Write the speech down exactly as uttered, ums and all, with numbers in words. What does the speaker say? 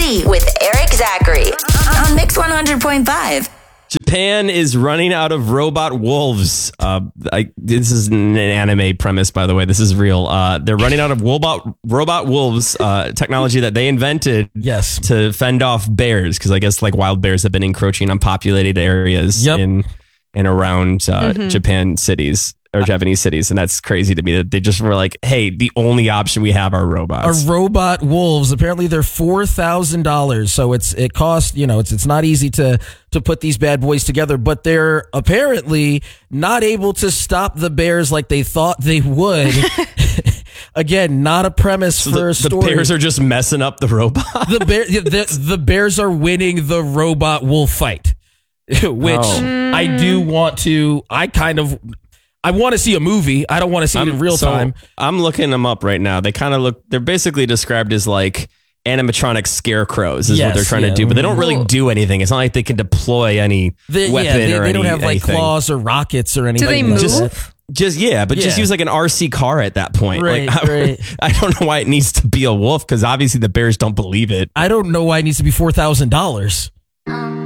Tea with Eric Zachary on Mix one hundred point five. Japan is running out of robot wolves. Uh, I, this is an anime premise, by the way. This is real. Uh, they're running out of robot robot wolves, uh, technology that they invented yes. to fend off bears, because I guess like wild bears have been encroaching on populated areas yep. in and around uh, mm-hmm. Japan cities. Or Japanese cities, and that's crazy to me that they just were like, "Hey, the only option we have are robots." Are robot wolves? Apparently, they're four thousand dollars. So it's it costs you know it's it's not easy to to put these bad boys together. But they're apparently not able to stop the bears like they thought they would. Again, not a premise so for the, a story. The bears are just messing up the robot. the bear the, the bears are winning the robot wolf fight, which oh. I do want to. I kind of. I want to see a movie. I don't want to see I'm, it in real so time. I'm looking them up right now. They kind of look, they're basically described as like animatronic scarecrows is yes, what they're trying yeah. to do, but they don't really do anything. It's not like they can deploy any they, weapon yeah, they, or they any, don't have like anything. claws or rockets or anything. Do they like move? Just, just, yeah, but yeah. just use like an R C car at that point. Right, like, I, right. I don't know why it needs to be a wolf, because obviously the bears don't believe it. I don't know why it needs to be four thousand dollars.